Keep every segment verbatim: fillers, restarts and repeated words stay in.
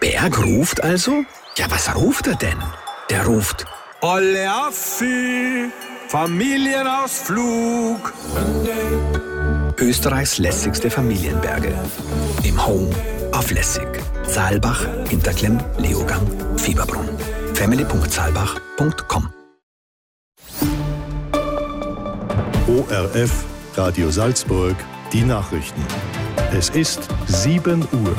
Berg ruft also? Ja, was ruft er denn? Der ruft: Olle Affi, Familienausflug. Österreichs lässigste Familienberge. Im Home auf Lässig. Saalbach, Hinterklemm, Leogang, Fieberbrunn. family punkt saalbach punkt com. O R F, Radio Salzburg, die Nachrichten. Es ist sieben Uhr.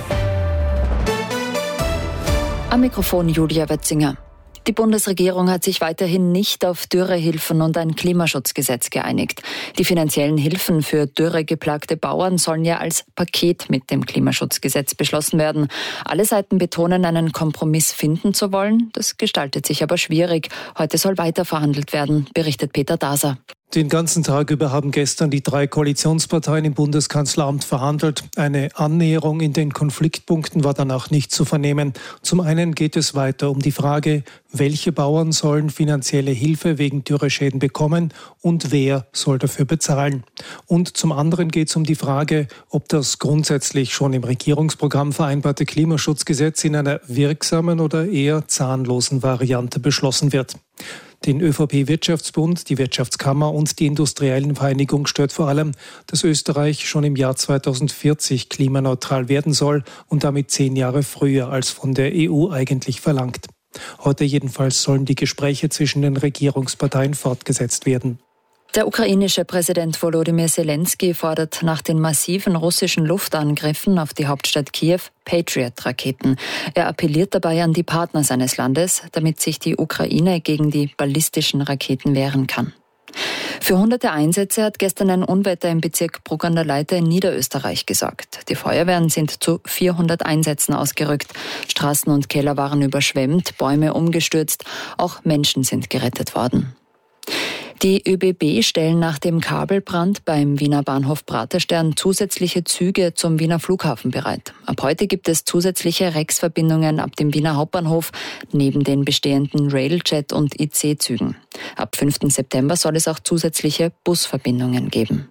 Am Mikrofon Julia Wetzinger. Die Bundesregierung hat sich weiterhin nicht auf Dürrehilfen und ein Klimaschutzgesetz geeinigt. Die finanziellen Hilfen für dürregeplagte Bauern sollen ja als Paket mit dem Klimaschutzgesetz beschlossen werden. Alle Seiten betonen, einen Kompromiss finden zu wollen. Das gestaltet sich aber schwierig. Heute soll weiter verhandelt werden, berichtet Peter Daser. Den ganzen Tag über haben gestern die drei Koalitionsparteien im Bundeskanzleramt verhandelt. Eine Annäherung in den Konfliktpunkten war danach nicht zu vernehmen. Zum einen geht es weiter um die Frage, welche Bauern sollen finanzielle Hilfe wegen Dürreschäden bekommen und wer soll dafür bezahlen. Und zum anderen geht es um die Frage, ob das grundsätzlich schon im Regierungsprogramm vereinbarte Klimaschutzgesetz in einer wirksamen oder eher zahnlosen Variante beschlossen wird. Den ÖVP-Wirtschaftsbund, die Wirtschaftskammer und die Industriellen Vereinigung stört vor allem, dass Österreich schon im Jahr zweitausendvierzig klimaneutral werden soll und damit zehn Jahre früher als von der E U eigentlich verlangt. Heute jedenfalls sollen die Gespräche zwischen den Regierungsparteien fortgesetzt werden. Der ukrainische Präsident Volodymyr Zelensky fordert nach den massiven russischen Luftangriffen auf die Hauptstadt Kiew Patriot-Raketen. Er appelliert dabei an die Partner seines Landes, damit sich die Ukraine gegen die ballistischen Raketen wehren kann. Für hunderte Einsätze hat gestern ein Unwetter im Bezirk Bruck an der Leitha in Niederösterreich gesorgt. Die Feuerwehren sind zu vierhundert Einsätzen ausgerückt. Straßen und Keller waren überschwemmt, Bäume umgestürzt, auch Menschen sind gerettet worden. Die ÖBB stellen nach dem Kabelbrand beim Wiener Bahnhof Praterstern zusätzliche Züge zum Wiener Flughafen bereit. Ab heute gibt es zusätzliche Rex-Verbindungen ab dem Wiener Hauptbahnhof neben den bestehenden Railjet- und I C-Zügen. Ab fünften September soll es auch zusätzliche Busverbindungen geben.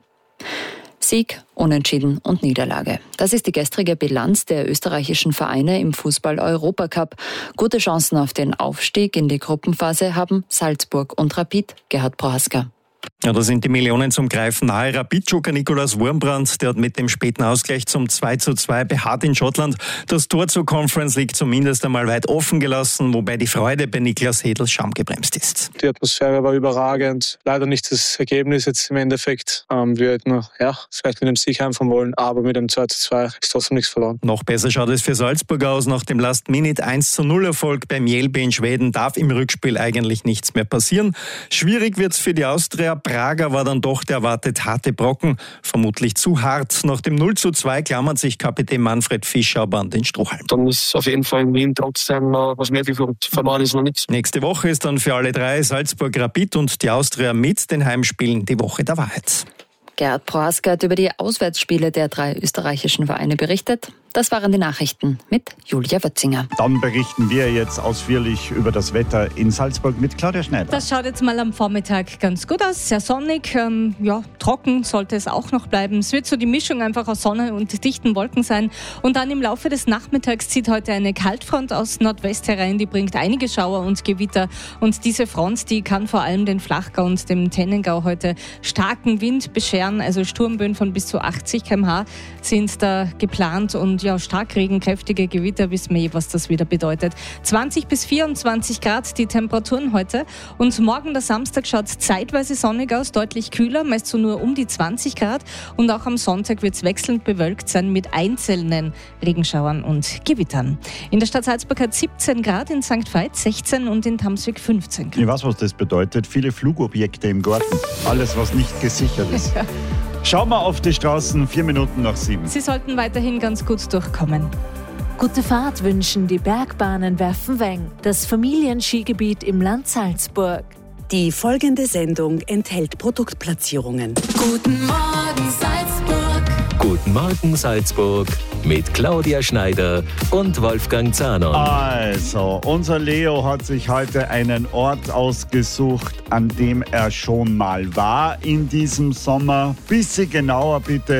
Sieg, Unentschieden und Niederlage. Das ist die gestrige Bilanz der österreichischen Vereine im Fußball-Europacup. Gute Chancen auf den Aufstieg in die Gruppenphase haben Salzburg und Rapid. Gerhard Prohaska. Ja, da sind die Millionen zum Greifen nahe. Rapid-Joker Nikolaus Wurmbrand, der hat mit dem späten Ausgleich zum zwei zu zwei beharrt in Schottland das Tor zur Conference League zumindest einmal weit offen gelassen, wobei die Freude bei Niklas Hedl schamgebremst ist. Die Atmosphäre war überragend. Leider nicht das Ergebnis jetzt im Endeffekt. Ähm, wir hätten ja, vielleicht mit dem Sieg heimfahren wollen, aber mit dem zwei zu zwei ist trotzdem nichts verloren. Noch besser schaut es für Salzburg aus. Nach dem Last-Minute eins zu null Erfolg beim Mjällby in Schweden darf im Rückspiel eigentlich nichts mehr passieren. Schwierig wird's für die Austria. Prager war dann doch der erwartet harte Brocken, vermutlich zu hart. Nach dem null zu zwei klammert sich Kapitän Manfred Fischer aber an den Strohhalm. Dann ist auf jeden Fall in Wien trotzdem was möglich und verloren ist noch nichts. Nächste Woche ist dann für alle drei Salzburg, Rapid und die Austria mit den Heimspielen die Woche der Wahrheit. Gerhard Prohaska hat über die Auswärtsspiele der drei österreichischen Vereine berichtet. Das waren die Nachrichten mit Julia Wetzinger. Dann berichten wir jetzt ausführlich über das Wetter in Salzburg mit Claudia Schneider. Das schaut jetzt mal am Vormittag ganz gut aus. Sehr sonnig, ähm, ja, trocken sollte es auch noch bleiben. Es wird so die Mischung einfach aus Sonne und dichten Wolken sein. Und dann im Laufe des Nachmittags zieht heute eine Kaltfront aus Nordwest herein. Die bringt einige Schauer und Gewitter. Und diese Front, die kann vor allem den Flachgau und dem Tennengau heute starken Wind bescheren. Also Sturmböen von bis zu achtzig Kilometer pro Stunde sind da geplant. Und ja, Starkregen, kräftige Gewitter, wissen wir eh, was das wieder bedeutet. zwanzig bis vierundzwanzig Grad die Temperaturen heute. Und morgen, der Samstag, schaut zeitweise sonnig aus, deutlich kühler, meist so nur um die zwanzig Grad. Und auch am Sonntag wird es wechselnd bewölkt sein mit einzelnen Regenschauern und Gewittern. In der Stadt Salzburg hat siebzehn Grad, in Sankt Veit sechzehn und in Tamswig fünfzehn Grad. Ich weiß, was das bedeutet. Viele Flugobjekte im Garten. Alles, was nicht gesichert ist. Ja. Schauen wir auf die Straßen, vier Minuten nach sieben. Sie sollten weiterhin ganz gut durchkommen. Gute Fahrt wünschen die Bergbahnen Werfenweng, das Familienskigebiet im Land Salzburg. Die folgende Sendung enthält Produktplatzierungen. Guten Morgen Salzburg. Guten Morgen Salzburg mit Claudia Schneider und Wolfgang Zahner. Also, unser Leo hat sich heute einen Ort ausgesucht, an dem er schon mal war in diesem Sommer. Bisschen genauer bitte.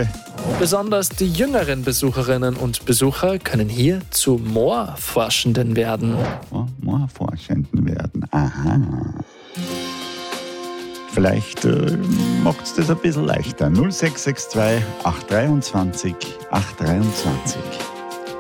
Besonders die jüngeren Besucherinnen und Besucher können hier zu Moorforschenden werden. Oh, Moorforschenden werden, aha. Vielleicht äh, macht es das ein bisschen leichter. null sechs sechs zwei acht zwei drei acht zwei drei.